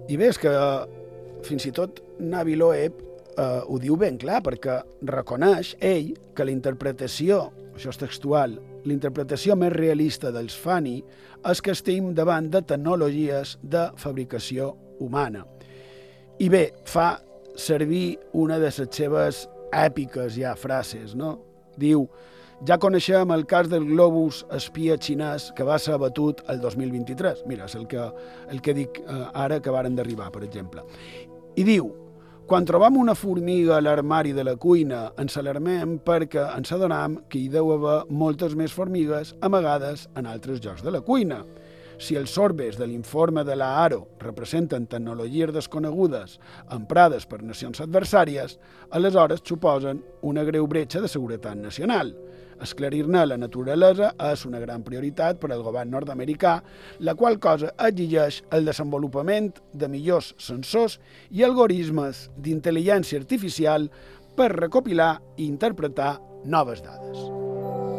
I bé, és que fins i tot Navi Loeb ho diu ben clar, perquè reconeix ell que la interpretació, això és textual, la interpretació més realista dels Fani és que estem davant de tecnologies de fabricació humana. I bé, fa servir una de les seves èpiques ja frases, no? Diu: ja coneixem el cas del globus espia xinès que va ser abatut el 2023. Mira, és el que dic ara que varen d'arribar, per exemple. I diu: quan trobam una formiga a l'armari de la cuina, ens alarmem perquè ens adonem que hi deu haver moltes més formigues amagades en altres llocs de la cuina. Si els sorbes de l'informe de l'AARO representen tecnologies desconegudes emprades per nacions adversàries, aleshores suposen una greu bretxa de seguretat nacional. Esclarir-ne la naturalesa és una gran prioritat per al govern nord-americà, la qual cosa exigeix el desenvolupament de millors sensors i algoritmes d'intel·ligència artificial per recopilar i interpretar noves dades.